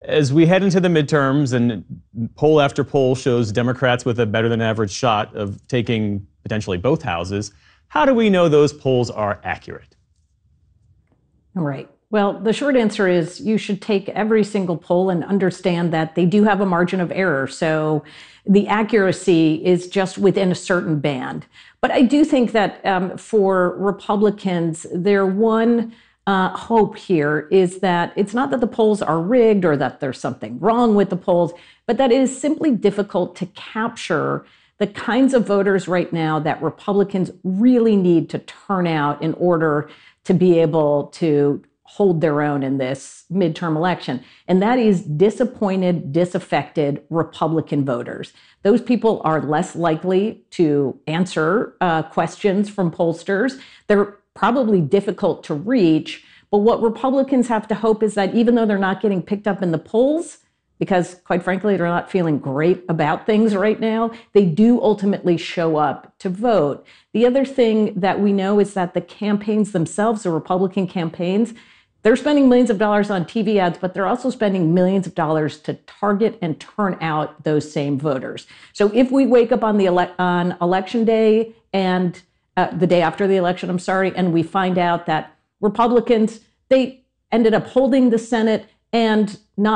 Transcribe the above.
As we head into the midterms and poll after poll shows Democrats with a better than average shot of taking potentially both houses, how do we know those polls are accurate? All right. Well, the short answer is you should take every single poll and understand that they do have a margin of error. So the accuracy is just within a certain band. But I do think that for Republicans, their one hope here is that it's not that the polls are rigged or that there's something wrong with the polls, but that it is simply difficult to capture the kinds of voters right now that Republicans really need to turn out in order to be able to hold their own in this midterm election. And that is disappointed, disaffected Republican voters. Those people are less likely to answer questions from pollsters. They're probably difficult to reach. But what Republicans have to hope is that even though they're not getting picked up in the polls, because quite frankly, they're not feeling great about things right now, they do ultimately show up to vote. The other thing that we know is that the campaigns themselves, the Republican campaigns, they're spending millions of dollars on TV ads, but they're also spending millions of dollars to target and turn out those same voters. So if we wake up on election day and the day after the election, and we find out that Republicans, they ended up holding the Senate and not